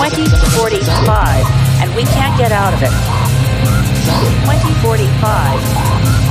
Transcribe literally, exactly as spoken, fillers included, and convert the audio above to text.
twenty forty-five, and we can't get out of it. twenty forty-five.